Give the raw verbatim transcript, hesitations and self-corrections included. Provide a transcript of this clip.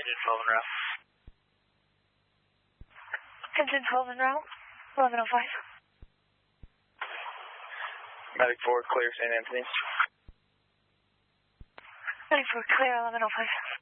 Engine twelve en route. Engine twelve en route, eleven oh five. Medic four, clear Saint Anthony. Medic four, clear eleven oh five.